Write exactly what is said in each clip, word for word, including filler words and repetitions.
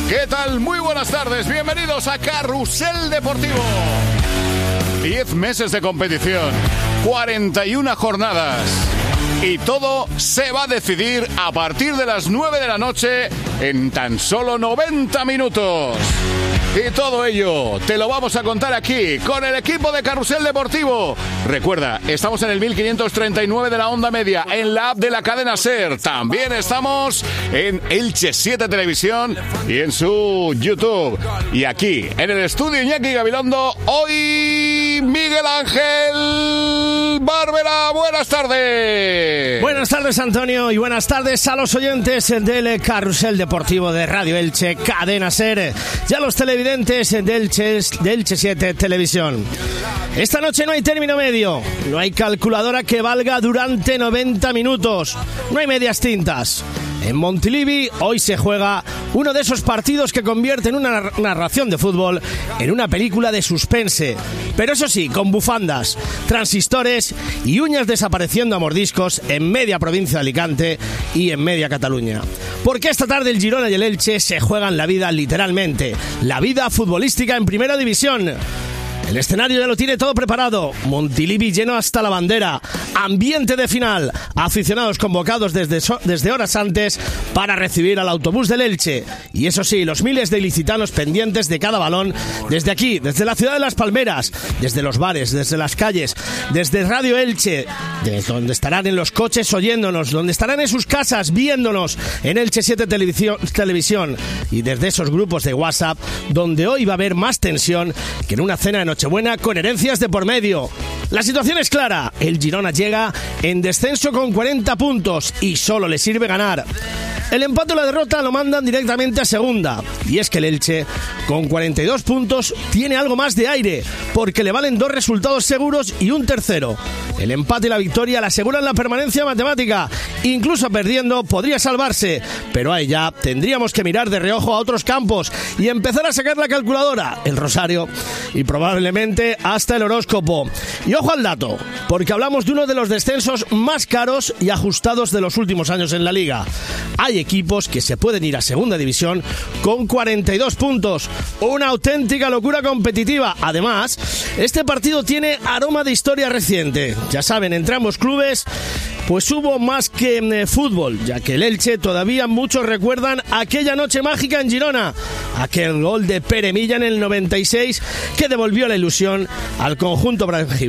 ¿Qué tal? Muy buenas tardes, bienvenidos a Carrusel Deportivo. diez meses de competición, cuarenta y una jornadas. Y todo se va a decidir a partir de las nueve de la noche en tan solo noventa minutos. Y todo ello te lo vamos a contar aquí con el equipo de Carrusel Deportivo. Recuerda, estamos en el mil quinientos treinta y nueve de la onda media, en la app de la cadena SER. También estamos en Elche siete Televisión y en su YouTube. Y aquí, en el estudio Iñaki Gabilondo, hoy Miguel Ángel Barbera. Buenas tardes. Buenas tardes, Antonio, y buenas tardes a los oyentes del Carrusel Deportivo de Radio Elche, cadena SER, y a los televidentes de Elche, de Elche siete Televisión. Esta noche no hay término medio, no hay calculadora que valga durante noventa minutos, no hay medias tintas. En Montilivi hoy se juega uno de esos partidos que convierten una narración de fútbol en una película de suspense, pero eso sí, con bufandas, transistores y uñas desapareciendo a mordiscos en media provincia de Alicante y en media Cataluña. Porque esta tarde el Girona y el Elche se juegan la vida literalmente, la vida futbolística en primera división. El escenario ya lo tiene todo preparado. Montilivi lleno hasta la bandera. Ambiente de final. Aficionados convocados desde, so- desde horas antes para recibir al autobús del Elche. Y eso sí, los miles de ilicitanos pendientes de cada balón. Desde aquí, desde la ciudad de Las Palmeras, desde los bares, desde las calles, desde Radio Elche, desde donde estarán en los coches oyéndonos, donde estarán en sus casas viéndonos en Elche siete Televisión, televisión y desde esos grupos de WhatsApp donde hoy va a haber más tensión que en una cena de Nochebuena con herencias de por medio. La situación es clara, el Girona llega en descenso con cuarenta puntos y solo le sirve ganar. El empate o la derrota lo mandan directamente a segunda. Y es que el Elche, con cuarenta y dos puntos, tiene algo más de aire, porque le valen dos resultados seguros y un tercero. El empate y la victoria le aseguran la permanencia matemática. Incluso perdiendo podría salvarse, pero ahí ya tendríamos que mirar de reojo a otros campos y empezar a sacar la calculadora, el rosario y probablemente hasta el horóscopo. Y ojo al dato, porque hablamos de uno de los descensos más caros y ajustados de los últimos años en la Liga. Hay equipos que se pueden ir a segunda división con cuarenta y dos puntos. Una auténtica locura competitiva. Además, este partido tiene aroma de historia reciente. Ya saben, entre ambos clubes pues hubo más que eh, fútbol, ya que el Elche todavía muchos recuerdan aquella noche mágica en Girona, aquel gol de Pere Milla en el noventa y seis que devolvió la ilusión al conjunto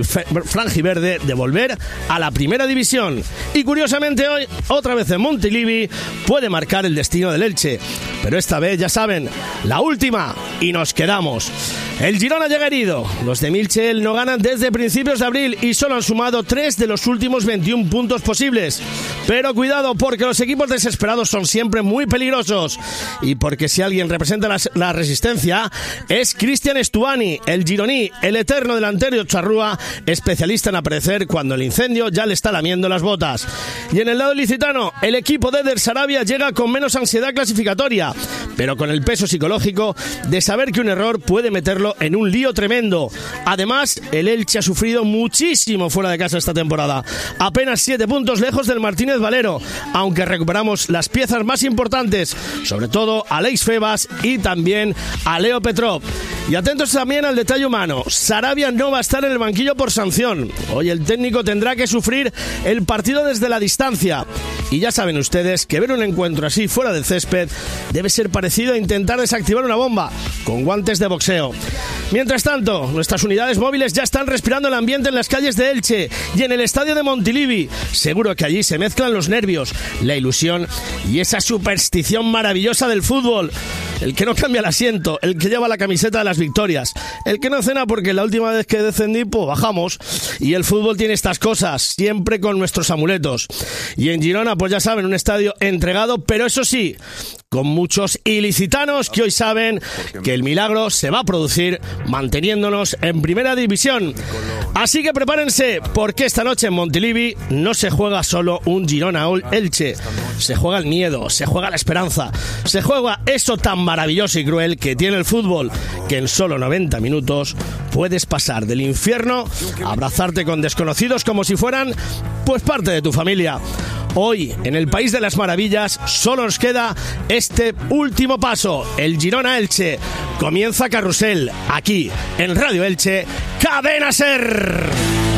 franjiverde de volver a la primera división. Y curiosamente hoy, otra vez en Montilivi, puede marcar el destino del Elche, pero esta vez, ya saben, la última y nos quedamos. El Girona llega herido. Los de Milchel no ganan desde principios de abril y solo han sumado tres de los últimos veintiún puntos posibles. Pero cuidado, porque los equipos desesperados son siempre muy peligrosos. Y porque si alguien representa la, la resistencia, es Cristian Stuani, el gironí, el eterno delantero charrúa, especialista en aparecer cuando el incendio ya le está lamiendo las botas. Y en el lado ilicitano, el equipo de Eder Sarabia llega con menos ansiedad clasificatoria, pero con el peso psicológico de saber que un error puede meterlo en un lío tremendo. Además, el Elche ha sufrido muchísimo fuera de casa esta temporada. Apenas siete puntos lejos del Martínez Valero, aunque recuperamos las piezas más importantes, sobre todo a Aleix Febas y también a Leo Petrov. Y atentos también al detalle humano. Sarabia no va a estar en el banquillo por sanción. Hoy el técnico tendrá que sufrir el partido desde la distancia. Y ya saben ustedes que ver un encuentro así fuera del césped debe ser parecido a intentar desactivar una bomba con guantes de boxeo. Mientras tanto, nuestras unidades móviles ya están respirando el ambiente en las calles de Elche y en el estadio de Montilivi. Seguro que allí se mezclan los nervios, la ilusión y esa superstición maravillosa del fútbol. El que no cambia el asiento, el que lleva la camiseta de las victorias, el que no cena porque la última vez que descendí, pues bajamos. Y el fútbol tiene estas cosas, siempre con nuestros amuletos. Y en Girona, pues ya saben, un estadio entregado, pero eso sí, con muchos ilicitanos que hoy saben que el milagro se va a producir manteniéndonos en primera división. Así que prepárense, porque esta noche en Montilivi no se juega solo un Girona-Elche, se juega el miedo, se juega la esperanza, se juega eso tan maravilloso y cruel que tiene el fútbol, que en solo noventa minutos puedes pasar del infierno a abrazarte con desconocidos como si fueran pues parte de tu familia. Hoy, en el País de las Maravillas, solo nos queda este último paso, el Girona-Elche. Comienza Carrusel, aquí, en Radio Elche, Cadena SER.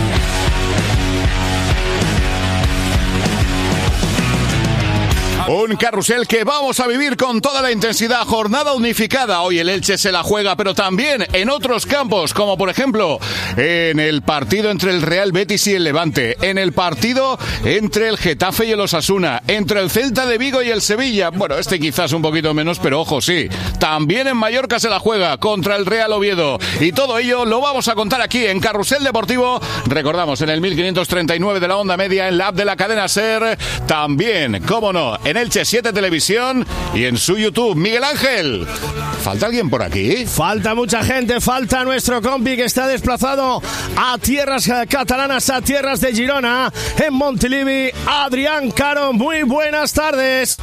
Un carrusel que vamos a vivir con toda la intensidad. Jornada unificada. Hoy el Elche se la juega, pero también en otros campos, como por ejemplo en el partido entre el Real Betis y el Levante, en el partido entre el Getafe y el Osasuna, entre el Celta de Vigo y el Sevilla. Bueno, este quizás un poquito menos, pero ojo, sí. También en Mallorca se la juega contra el Real Oviedo. Y todo ello lo vamos a contar aquí en Carrusel Deportivo. Recordamos, en el mil quinientos treinta y nueve de la onda media, en la app de la cadena SER. También, cómo no, en Elche siete Televisión y en su YouTube. Miguel Ángel, ¿falta alguien por aquí? Falta mucha gente, falta nuestro compi que está desplazado a tierras catalanas, a tierras de Girona, en Montilivi. Adrián Caro, muy buenas tardes.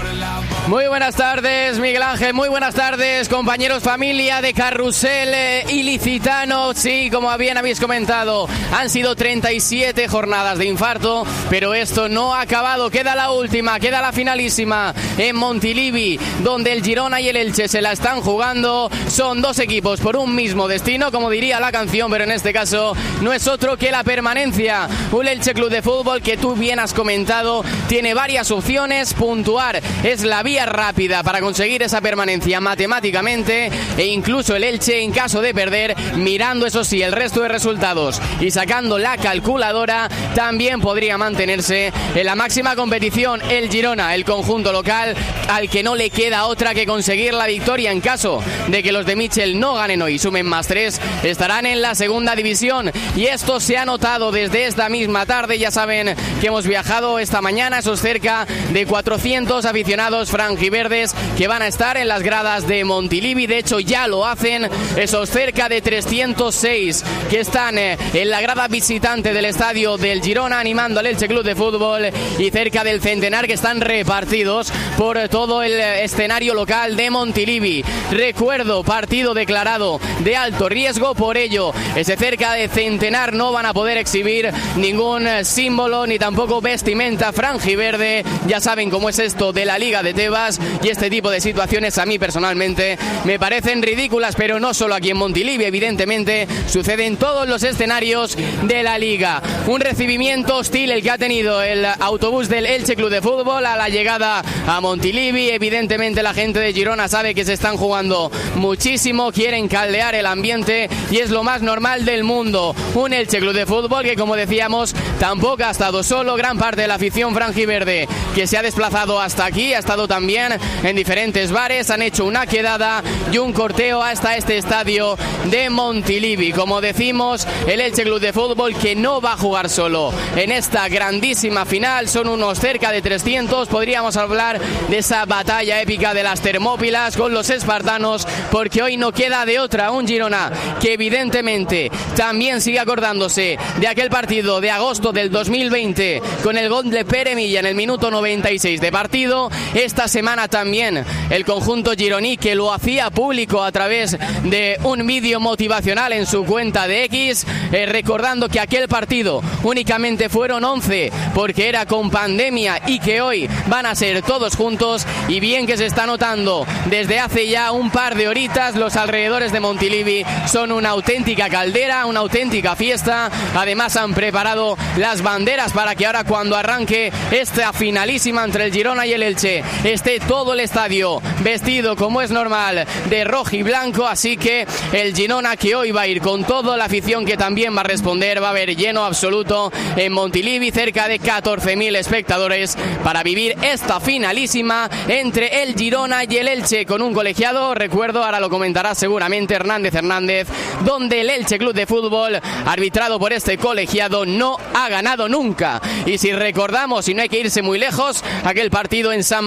Muy buenas tardes, Miguel Ángel, muy buenas tardes, compañeros, familia de Carrusel eh, Ilicitano. Sí, como bien habéis comentado, han sido treinta y siete jornadas de infarto, pero esto no ha acabado. Queda la última, queda la finalísima en Montilivi, donde el Girona y el Elche se la están jugando. Son dos equipos por un mismo destino, como diría la canción, pero en este caso no es otro que la permanencia. Un Elche Club de Fútbol que tú bien has comentado, tiene varias opciones. Puntuar es la vía rápida para conseguir esa permanencia matemáticamente, e incluso el Elche, en caso de perder, mirando eso sí el resto de resultados y sacando la calculadora, también podría mantenerse en la máxima competición. El Girona, el conjunto local, al que no le queda otra que conseguir la victoria. En caso de que los de Michel no ganen hoy y sumen más tres, estarán en la segunda división, y esto se ha notado desde esta misma tarde. Ya saben que hemos viajado esta mañana, esos cerca de cuatrocientos aficionados franjiverdes que van a estar en las gradas de Montilivi. De hecho ya lo hacen esos cerca de trescientos seis que están eh, en la grada visitante del estadio del Girona animando al Elche Club de Fútbol, y cerca del centenar que están repartidos por todo el escenario local de Montilivi. Recuerdo, partido declarado de alto riesgo, por ello ese cerca de centenar no van a poder exhibir ningún símbolo ni tampoco vestimenta franjiverde. Ya saben cómo es esto de la Liga de Tebas, y este tipo de situaciones a mí personalmente me parecen ridículas, pero no solo aquí en Montilivi, evidentemente sucede en todos los escenarios de la Liga. Un recibimiento hostil el que ha tenido el autobús del Elche Club de Fútbol a la llegada a Montilivi. Evidentemente la gente de Girona sabe que se están jugando muchísimo, quieren caldear el ambiente y es lo más normal del mundo. Un Elche Club de Fútbol que, como decíamos, tampoco ha estado solo. Gran parte de la afición franjiverde que se ha desplazado hasta aquí, ha estado también en diferentes bares, han hecho una quedada y un corteo hasta este estadio de Montilivi. Como decimos, el Elche Club de Fútbol que no va a jugar solo en esta grandísima final. Son unos cerca de trescientos. Podríamos hablar de esa batalla épica de las Termópilas con los espartanos, porque hoy no queda de otra. Un Girona que evidentemente también sigue acordándose de aquel partido de agosto del dos mil veinte con el gol de Pere Milla en el minuto noventa y seis de partido. Esta semana también el conjunto gironí, que lo hacía público a través de un vídeo motivacional en su cuenta de X, eh, recordando que aquel partido únicamente fueron once porque era con pandemia, y que hoy van a ser todos juntos. Y bien que se está notando desde hace ya un par de horitas, los alrededores de Montilivi son una auténtica caldera, una auténtica fiesta. Además han preparado las banderas para que ahora, cuando arranque esta finalísima entre el Girona y el Elche, esté todo el estadio vestido como es normal de rojo y blanco. Así que el Girona, que hoy va a ir con toda la afición que también va a responder, va a haber lleno absoluto en Montilivi, cerca de catorce mil espectadores para vivir esta finalísima entre el Girona y el Elche, con un colegiado, recuerdo, ahora lo comentará seguramente Hernández Hernández, donde el Elche Club de Fútbol, arbitrado por este colegiado, no ha ganado nunca. Y si recordamos, y no hay que irse muy lejos, aquel partido en San Mamés de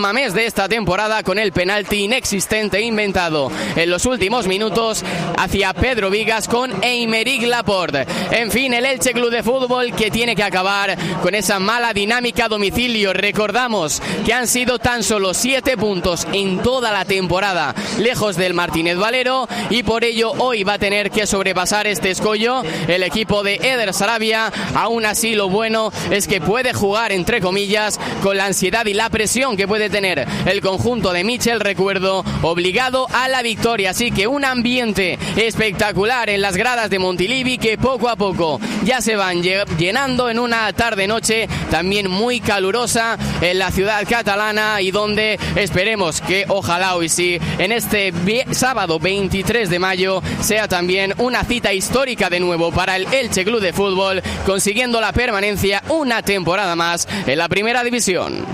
de esta temporada con el penalti inexistente inventado en los últimos minutos hacia Pedro Vigas con Aymeric Laporte. En fin, el Elche Club de Fútbol que tiene que acabar con esa mala dinámica a domicilio. Recordamos que han sido tan solo siete puntos en toda la temporada lejos del Martínez Valero y por ello hoy va a tener que sobrepasar este escollo el equipo de Eder Sarabia. Aún así, lo bueno es que puede jugar, entre comillas, con la ansiedad y la presión que puede tener el conjunto de Michel Recuerdo, obligado a la victoria. Así que un ambiente espectacular en las gradas de Montilivi que poco a poco ya se van llenando en una tarde-noche también muy calurosa en la ciudad catalana y donde esperemos que ojalá hoy sí, en este sábado veintitrés de mayo, sea también una cita histórica de nuevo para el Elche Club de Fútbol, consiguiendo la permanencia una temporada más en la primera división.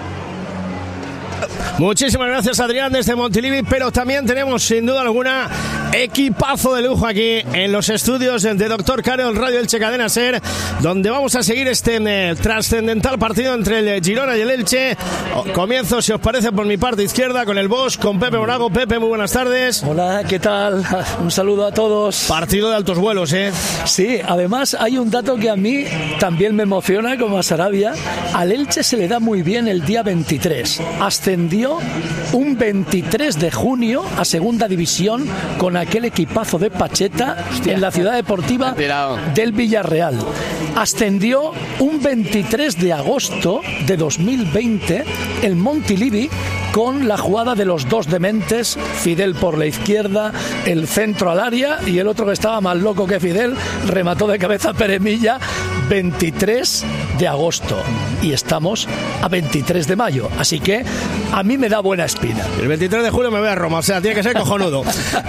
Muchísimas gracias, Adrián, desde Montilivi, pero también tenemos sin duda alguna equipazo de lujo aquí en los estudios de Doctor Carol Radio Elche Cadena Ser, donde vamos a seguir este eh, trascendental partido entre el Girona y el Elche. O, comienzo, si os parece, por mi parte izquierda con el boss, con Pepe Morago. Pepe, muy buenas tardes. Hola, ¿qué tal? Un saludo a todos. Partido de altos vuelos, ¿eh? Sí, además hay un dato que a mí también me emociona, como a Sarabia. Al Elche se le da muy bien el día veintitrés. Ascendió un veintitrés de junio a segunda división con aquel equipazo de Pacheta. Hostia, en la ciudad deportiva del Villarreal. Ascendió un veintitrés de agosto de dos mil veinte el Montilivi con la jugada de los dos dementes, Fidel por la izquierda, el centro al área y el otro que estaba más loco que Fidel remató de cabeza a Peremilla. Veintitrés de agosto y estamos a veintitrés de mayo, así que a mí me da buena espina. El veintitrés de julio me voy a Roma, o sea, tiene que ser cojonudo.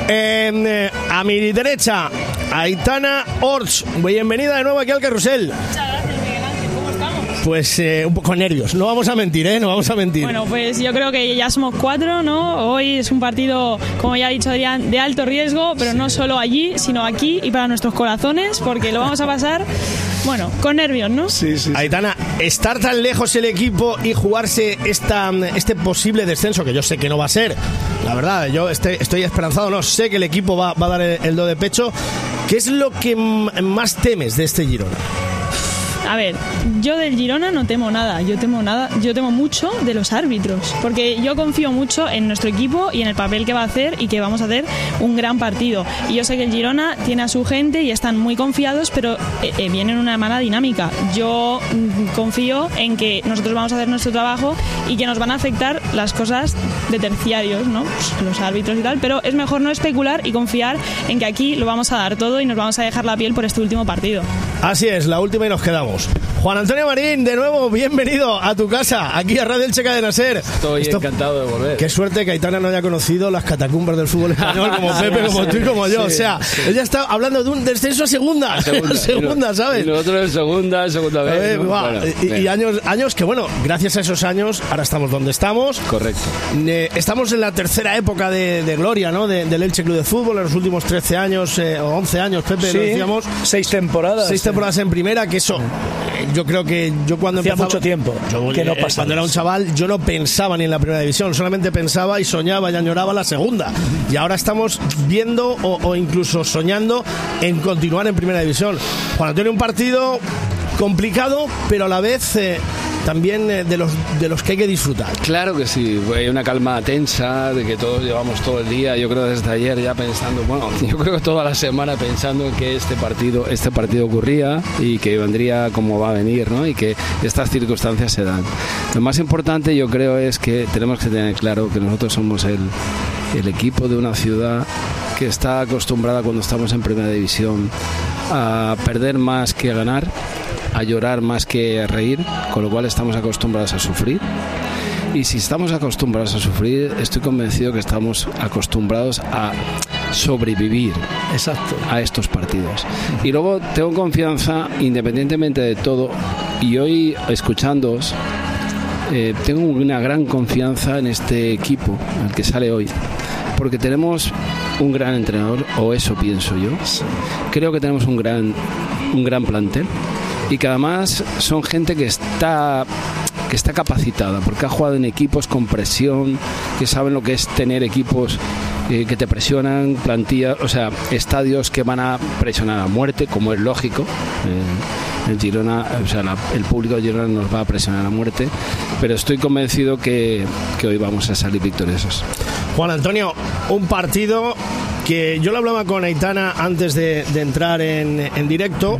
eh, a mi derecha, Aitana Orts. Bienvenida de nuevo aquí al Carrusel. Muchas gracias, Miguel Ángel. ¿Cómo estamos? Pues eh, un poco nervios, no vamos a mentir, ¿eh? No vamos a mentir. Bueno, pues yo creo que ya somos cuatro, ¿no? Hoy es un partido, como ya ha dicho Adrián, de alto riesgo, pero no solo allí, sino aquí y para nuestros corazones, porque lo vamos a pasar, bueno, con nervios, ¿no? Sí, sí, sí. Aitana, estar tan lejos el equipo y jugarse esta, este posible descenso, que yo sé que no va a ser, la verdad, yo estoy, estoy esperanzado, no sé que el equipo va, va a dar el, el do de pecho. ¿Qué es lo que más temes de este Girona? A ver, yo del Girona no temo nada, yo temo nada, yo temo mucho de los árbitros, porque yo confío mucho en nuestro equipo y en el papel que va a hacer y que vamos a hacer un gran partido. Y yo sé que el Girona tiene a su gente y están muy confiados, pero eh, eh, viene en una mala dinámica. Yo mm, confío en que nosotros vamos a hacer nuestro trabajo y que nos van a afectar las cosas de terciarios, ¿no? Pues los árbitros y tal, pero es mejor no especular y confiar en que aquí lo vamos a dar todo y nos vamos a dejar la piel por este último partido. Así es, la última y nos quedamos. Juan Antonio Marín, de nuevo, bienvenido a tu casa, aquí a Radio Elche Cadena Ser. Estoy Esto, encantado de volver. Qué suerte que Aitana no haya conocido las catacumbas del fútbol español como Pepe, como tú y como yo. Sí, o sea, sí. Ella está hablando de un descenso a segunda. A segunda, segunda y ¿sabes? Y nosotros en segunda, segunda vez. Ver, ¿no? Bueno, y, y años, años que, bueno, gracias a esos años, ahora estamos donde estamos. Correcto. Eh, estamos en la tercera época de, de gloria, ¿no? De, del Elche Club de Fútbol, en los últimos trece años, eh, o once años, Pepe, sí, lo decíamos. Seis temporadas. Seis temporadas en primera, que eso, yo creo que yo cuando hacía empezaba, mucho tiempo yo, que no eh, pasaba. Cuando era un chaval, yo no pensaba ni en la primera división, solamente pensaba y soñaba y añoraba la segunda. Y ahora estamos viendo o, o incluso soñando en continuar en primera división. Juan Antonio, un partido complicado, pero a la vez eh, también eh, de los de los que hay que disfrutar. Claro que sí, hay una calma tensa de que todos llevamos todo el día, yo creo desde ayer ya pensando, bueno, yo creo que toda la semana pensando en que este partido este partido ocurría y que vendría como va a venir, ¿no? Y que estas circunstancias se dan. Lo más importante yo creo es que tenemos que tener claro que nosotros somos el, el equipo de una ciudad que está acostumbrada cuando estamos en primera división a perder más que a ganar, a llorar más que a reír, con lo cual estamos acostumbrados a sufrir. Y si estamos acostumbrados a sufrir, estoy convencido que estamos acostumbrados a sobrevivir. Exacto. A estos partidos. Y luego tengo confianza, independientemente de todo, y hoy escuchándoos, eh, tengo una gran confianza en este equipo, el que sale hoy, porque tenemos un gran entrenador, o eso pienso yo. Creo que tenemos un gran, un gran plantel. Y que además son gente que está porque está capacitada, porque ha jugado en equipos con presión, que saben lo que es tener equipos eh, que te presionan, plantillas, o sea, estadios que van a presionar a muerte, como es lógico. Eh, el Girona, o sea, la, el público de Girona nos va a presionar a muerte, pero estoy convencido que, que hoy vamos a salir victoriosos. Juan Antonio, un partido que yo lo hablaba con Aitana antes de, de entrar en, en directo,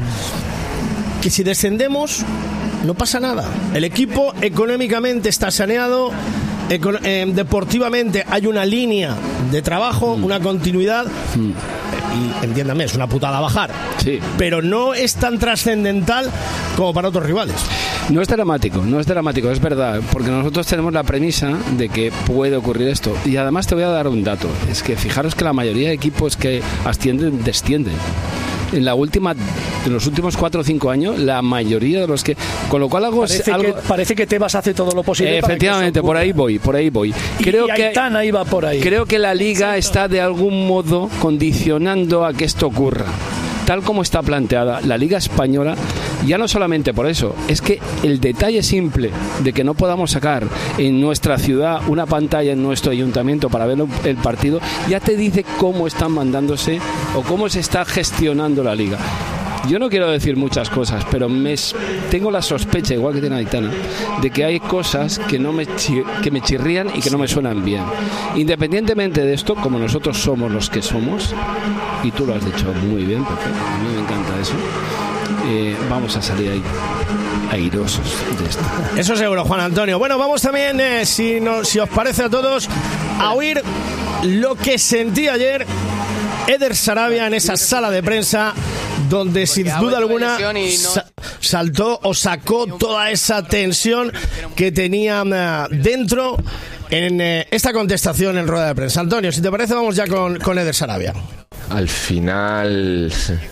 que si descendemos no pasa nada. El equipo económicamente está saneado, eco- eh, deportivamente hay una línea de trabajo, mm. una continuidad. Mm. Y entiéndame, es una putada bajar, sí, pero no es tan trascendental como para otros rivales. No es dramático, no es dramático, es verdad, porque nosotros tenemos la premisa de que puede ocurrir esto. Y además te voy a dar un dato, es que fijaros que la mayoría de equipos que ascienden, descienden. En la última, en los últimos cuatro o cinco años, la mayoría de los que, con lo cual algo, parece, algo, que, parece que Tebas hace todo lo posible. Eh, efectivamente, por ahí voy, por ahí voy. Creo y, y Aitana que iba por ahí. Creo que la liga Exacto. está de algún modo condicionando a que esto ocurra. Tal como está planteada la Liga Española, ya no solamente por eso, es que el detalle simple de que no podamos sacar en nuestra ciudad una pantalla en nuestro ayuntamiento para ver el partido, ya te dice cómo están mandándose o cómo se está gestionando la Liga. Yo no quiero decir muchas cosas, pero me, tengo la sospecha, igual que tiene Aitana, de que hay cosas que, no me, que me chirrían y que no me suenan bien. Independientemente de esto, como nosotros somos los que somos, y tú lo has dicho muy bien, porque a mí me encanta eso, eh, vamos a salir ahí airosos de esto. Eso seguro, Juan Antonio. Bueno, vamos también, eh, si, no, si os parece a todos, a oír lo que sentí ayer Eder Sarabia en esa sala de prensa, donde sin duda alguna sa- saltó o sacó toda esa tensión que tenía uh, dentro en uh, esta contestación en rueda de prensa. Antonio, si te parece, vamos ya con, con Eder Sarabia. Al final,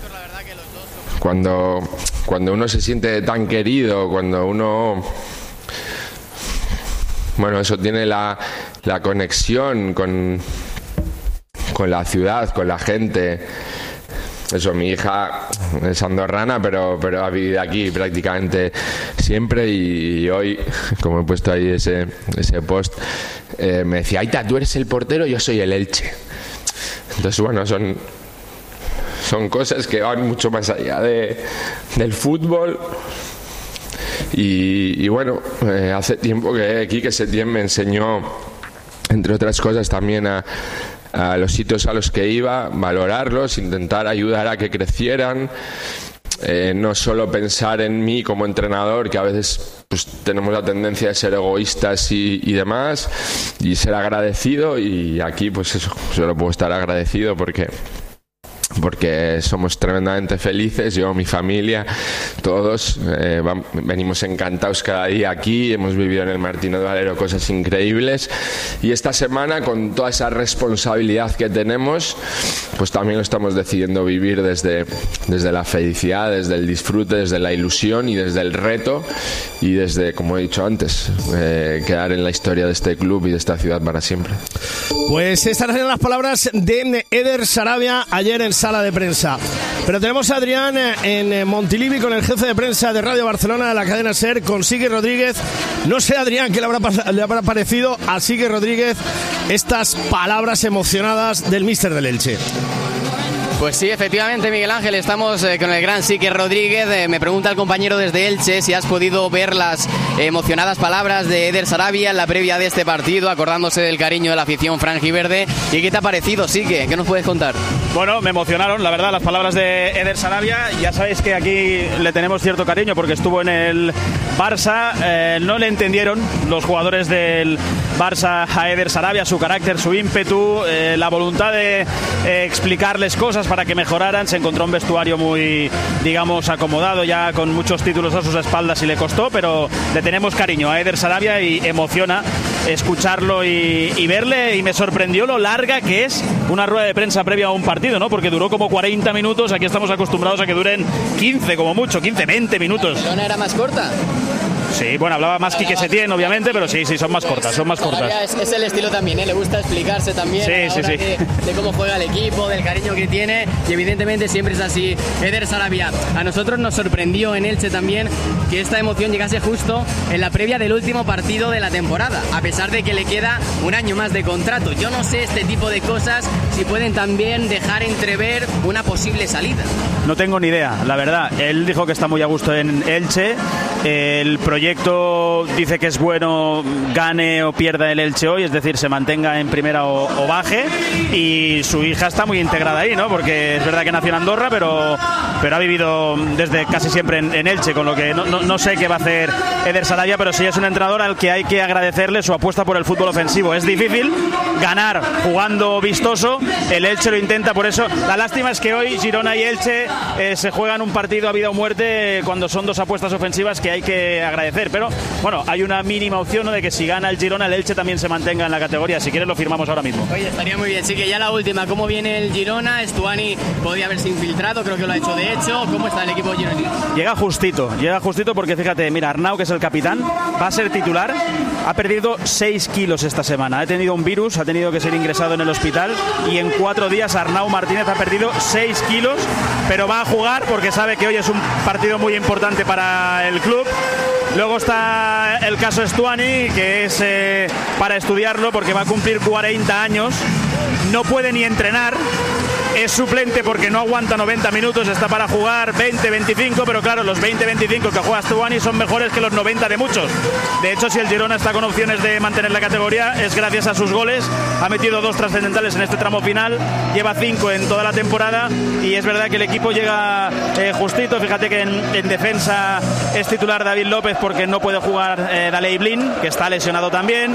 cuando, cuando uno se siente tan querido, cuando uno, bueno, eso tiene la, la conexión con, con la ciudad, con la gente. Eso, mi hija es andorrana, pero, pero ha vivido aquí prácticamente siempre, y, y hoy, como he puesto ahí ese, ese post, eh, me decía, Aita, tú eres el portero, yo soy el Elche. Entonces, bueno, son, son cosas que van mucho más allá de, del fútbol. Y, y bueno, eh, hace tiempo que Quique Setién me enseñó, entre otras cosas, también a a los sitios a los que iba, valorarlos, intentar ayudar a que crecieran, eh, no solo pensar en mí como entrenador, que a veces pues tenemos la tendencia de ser egoístas y, y demás, y ser agradecido, y aquí pues eso, solo puedo estar agradecido porque porque somos tremendamente felices, yo, mi familia, todos eh, van, venimos encantados cada día aquí, hemos vivido en el Martínez Valero cosas increíbles, y esta semana, con toda esa responsabilidad que tenemos, pues también lo estamos decidiendo vivir desde, desde la felicidad, desde el disfrute, desde la ilusión y desde el reto, y desde, como he dicho antes, eh, quedar en la historia de este club y de esta ciudad para siempre. Pues estas eran las palabras de Eder Sarabia ayer en sala de prensa. Pero tenemos a Adrián en Montilivi con el jefe de prensa de Radio Barcelona de la cadena SER, con Sigue Rodríguez. No sé, Adrián, qué le habrá, le habrá parecido a Sigue Rodríguez estas palabras emocionadas del míster del Elche. Pues sí, efectivamente, Miguel Ángel, estamos eh, con el gran Sique Rodríguez. Eh, me pregunta el compañero desde Elche si has podido ver las emocionadas palabras de Eder Sarabia en la previa de este partido, acordándose del cariño de la afición franjiverde. ¿Y qué te ha parecido, Sique? ¿Qué nos puedes contar? Bueno, me emocionaron, la verdad, las palabras de Eder Sarabia. Ya sabéis que aquí le tenemos cierto cariño porque estuvo en el Barça. Eh, no le entendieron los jugadores del Barça a Eder Sarabia, su carácter, su ímpetu, eh, la voluntad de eh, explicarles cosas para que mejoraran. Se encontró un vestuario muy, digamos, acomodado, ya con muchos títulos a sus espaldas, y le costó, pero le tenemos cariño a Eder Sarabia y emociona escucharlo y, y verle, y me sorprendió lo larga que es una rueda de prensa previa a un partido, ¿no? Porque duró como cuarenta minutos, aquí estamos acostumbrados a que duren quince como mucho, quince, veinte minutos. ¿La era más corta? Sí, bueno, hablaba más Quique Setién, obviamente, pero sí, sí, son más cortas, son más cortas. Es, es el estilo también, ¿eh? Le gusta explicarse también sí, a la sí, hora sí. De, de cómo juega el equipo, del cariño que tiene, y evidentemente siempre es así. Eder Sarabia, a nosotros nos sorprendió en Elche también que esta emoción llegase justo en la previa del último partido de la temporada, a pesar de que le queda un año más de contrato. Yo no sé este tipo de cosas si pueden también dejar entrever una posible salida. No tengo ni idea, la verdad. Él dijo que está muy a gusto en Elche. El proyecto dice que es bueno, gane o pierda el Elche hoy, es decir, se mantenga en primera o, o baje. Y su hija está muy integrada ahí, ¿no? Porque es verdad que nació en Andorra, pero, pero ha vivido desde casi siempre en, en Elche, con lo que no, no, no sé qué va a hacer Eder Sarabia, pero sí es un entrenador al que hay que agradecerle su apuesta por el fútbol ofensivo. Es difícil ganar jugando vistoso, el Elche lo intenta, por eso la lástima es que hoy Girona y Elche eh, se juegan un partido a vida o muerte cuando son dos apuestas ofensivas que hay que agradecer, pero bueno, hay una mínima opción, ¿no?, de que si gana el Girona, el Elche también se mantenga en la categoría. Si quieres lo firmamos ahora mismo. Oye, estaría muy bien. Sí, que ya la última, ¿cómo viene el Girona? Stuani podría haberse infiltrado, creo que lo ha hecho de hecho. ¿Cómo está el equipo gironino? Llega justito, llega justito porque fíjate, mira, Arnau, que es el capitán, va a ser titular, ha perdido seis kilos esta semana, ha tenido un virus, ha tenido que ser ingresado en el hospital y en cuatro días Arnau Martínez ha perdido seis kilos, pero va a jugar porque sabe que hoy es un partido muy importante para el club. Luego está el caso Stuani, que es eh, para estudiarlo porque va a cumplir cuarenta años, no puede ni entrenar. Es suplente porque no aguanta noventa minutos, está para jugar veinte, veinticinco, pero claro, los veinte, veinticinco que juega Stuani son mejores que los noventa de muchos. De hecho, si el Girona está con opciones de mantener la categoría, es gracias a sus goles. Ha metido dos trascendentales en este tramo final, lleva cinco en toda la temporada y es verdad que el equipo llega eh, justito. Fíjate que en, en defensa es titular David López porque no puede jugar eh, Daley Blin, que está lesionado también.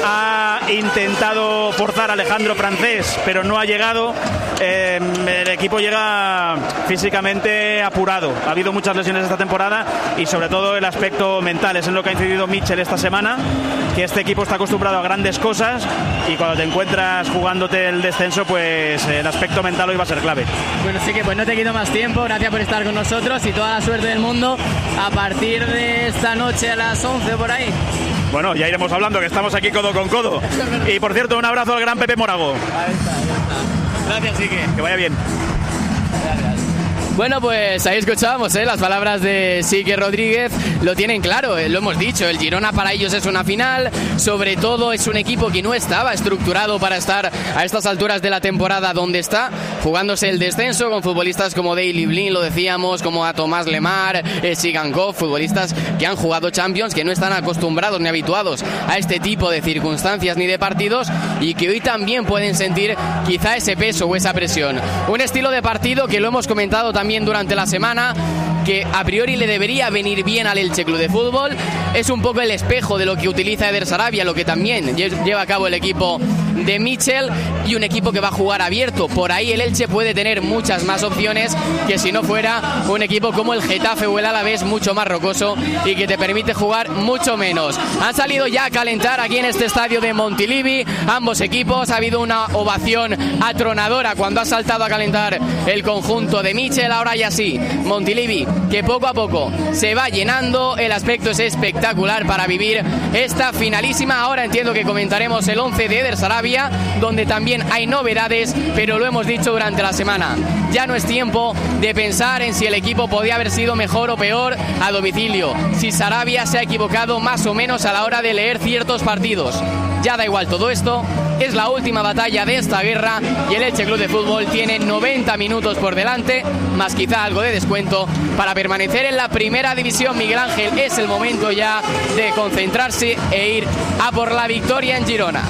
Ha intentado forzar a Alejandro Francés, pero no ha llegado. Eh, el equipo llega físicamente apurado. Ha habido muchas lesiones esta temporada y sobre todo el aspecto mental es en lo que ha incidido Mitchell esta semana, que este equipo está acostumbrado a grandes cosas y cuando te encuentras jugándote el descenso, pues el aspecto mental hoy va a ser clave. Bueno, sí que pues no te quito más tiempo, gracias por estar con nosotros y toda la suerte del mundo a partir de esta noche a las once o por ahí. Bueno, ya iremos hablando, que estamos aquí codo con codo. Y por cierto, un abrazo al gran Pepe Morago. Ahí está, ahí está. Gracias, Quique. Que vaya bien. Gracias. Bueno, pues ahí escuchábamos ¿eh? las palabras de Sique Rodríguez. Lo tienen claro, eh, lo hemos dicho. El Girona para ellos es una final. Sobre todo es un equipo que no estaba estructurado para estar a estas alturas de la temporada donde está, jugándose el descenso con futbolistas como Daley Blin, lo decíamos, como a Tomás Lemar, eh, Sigankov, futbolistas que han jugado Champions, que no están acostumbrados ni habituados a este tipo de circunstancias ni de partidos y que hoy también pueden sentir quizá ese peso o esa presión. Un estilo de partido que lo hemos comentado también también durante la semana, que a priori le debería venir bien al Elche Club de Fútbol. Es un poco el espejo de lo que utiliza Eder Sarabia, lo que también lleva a cabo el equipo de Mitchell, y un equipo que va a jugar abierto. Por ahí el Elche puede tener muchas más opciones que si no fuera un equipo como el Getafe o el Alavés, mucho más rocoso y que te permite jugar mucho menos. Han salido ya a calentar aquí en este estadio de Montilivi ambos equipos. Ha habido una ovación atronadora cuando ha saltado a calentar el conjunto de Mitchell. Ahora ya sí, Montilivi, que poco a poco se va llenando. El aspecto es espectacular para vivir esta finalísima. Ahora entiendo que comentaremos el once de Eder Sarabia, donde también hay novedades, pero lo hemos dicho durante la semana. Ya no es tiempo de pensar en si el equipo podía haber sido mejor o peor a domicilio, si Sarabia se ha equivocado más o menos a la hora de leer ciertos partidos. Ya da igual todo esto, es la última batalla de esta guerra y el Elche Club de Fútbol tiene noventa minutos por delante, más quizá algo de descuento, para permanecer en la primera división. Miguel Ángel, es el momento ya de concentrarse e ir a por la victoria en Girona.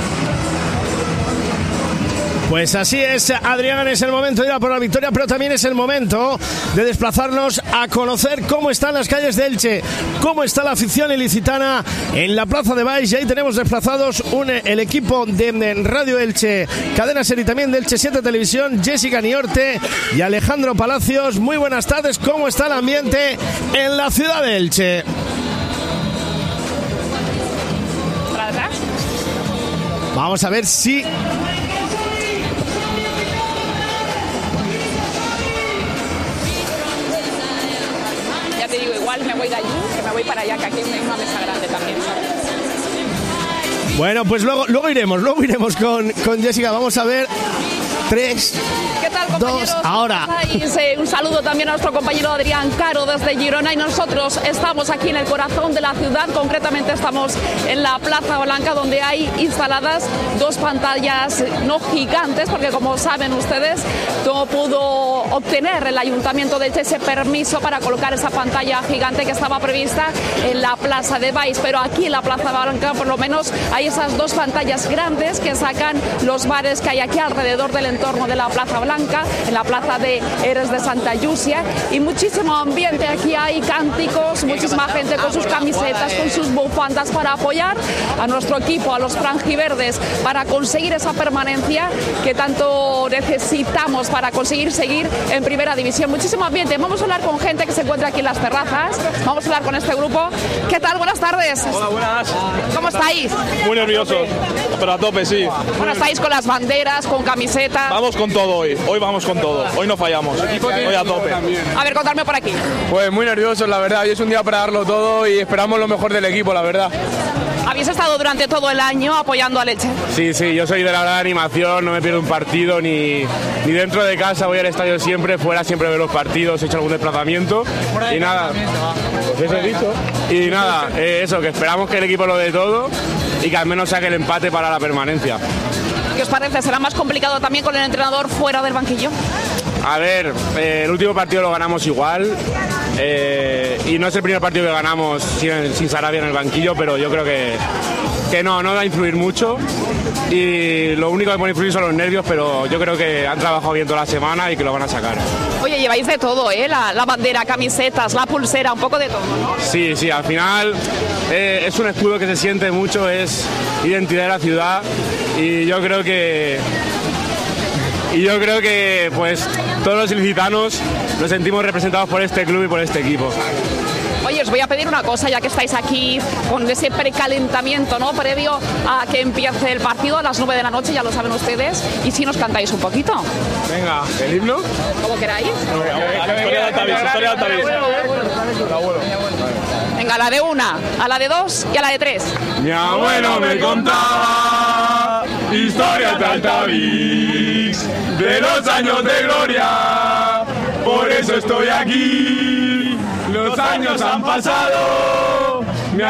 Pues así es, Adrián, es el momento de ir a por la victoria, pero también es el momento de desplazarnos a conocer cómo están las calles de Elche, cómo está la afición ilicitana en la Plaza de Baix. Y ahí tenemos desplazados un, el equipo de Radio Elche, Cadena Ser y también de Elche siete Televisión, Jessica Niorte y Alejandro Palacios. Muy buenas tardes, ¿cómo está el ambiente en la ciudad de Elche? Vamos a ver si... Te digo, igual me voy de allí, que me voy para allá, que aquí me Bueno, pues luego, luego iremos, luego iremos con, con Jessica. Vamos a ver. Tres, ¿Qué tal, compañeros? dos, ahora. Eh, un saludo también a nuestro compañero Adrián Caro desde Girona, y nosotros estamos aquí en el corazón de la ciudad, concretamente estamos en la Plaza Blanca, donde hay instaladas dos pantallas no gigantes, porque como saben ustedes, no pudo obtener el Ayuntamiento de Elche ese permiso para colocar esa pantalla gigante que estaba prevista en la Plaza de Baix, pero aquí en la Plaza Blanca por lo menos hay esas dos pantallas grandes que sacan los bares que hay aquí alrededor del entorno de la Plaza Blanca, en la plaza de Eres de Santa Llucia, y muchísimo ambiente. Aquí hay cánticos, muchísima gente con sus camisetas, con sus bufandas para apoyar a nuestro equipo, a los franjiverdes, para conseguir esa permanencia que tanto necesitamos para conseguir seguir en primera división. Muchísimo ambiente. Vamos a hablar con gente que se encuentra aquí en las terrazas, vamos a hablar con este grupo. ¿Qué tal? Buenas tardes. Hola, buenas. ¿Cómo estáis? Muy nerviosos, pero a tope, sí. Bueno, estáis con las banderas, con camisetas. Vamos con todo hoy, hoy vamos con todo, hoy no fallamos, hoy a tope. A ver, contadme por aquí. Pues muy nerviosos, la verdad, hoy es un día para darlo todo y esperamos lo mejor del equipo, la verdad. ¿Habéis estado durante todo el año apoyando a Elche? Sí, sí, yo soy de la verdad animación, no me pierdo un partido ni, ni dentro de casa, voy al estadio siempre, fuera siempre veo los partidos, he hecho algún desplazamiento y nada, pues eso he dicho. Y nada, eh, eso, que esperamos que el equipo lo dé todo y que al menos saque el empate para la permanencia. ¿Qué os parece? ¿Será más complicado también con el entrenador fuera del banquillo? A ver, eh, el último partido lo ganamos igual eh, y no es el primer partido que ganamos sin, sin Sarabia en el banquillo, pero yo creo que, que no, no va a influir mucho y lo único que puede influir son los nervios, pero yo creo que han trabajado bien toda la semana y que lo van a sacar. Oye, lleváis de todo, ¿eh? La, la bandera, camisetas, la pulsera, un poco de todo, ¿no? Sí, sí, al final eh, es un escudo que se siente mucho, es identidad de la ciudad y yo creo que... Y yo creo que pues todos los ilicitanos nos sentimos representados por este club y por este equipo. Oye, os voy a pedir una cosa, ya que estáis aquí con ese precalentamiento, ¿no? Previo a que empiece el partido a las nueve de la noche, ya lo saben ustedes, y si nos cantáis un poquito. Venga, ¿el himno? Como queráis. Historia de Altavix, historia de Altavix. Venga, a la de una, a la de dos y a la de tres. Mi abuelo me contaba historias de Altavix, de los años de gloria, por eso estoy aquí. Los años han pasado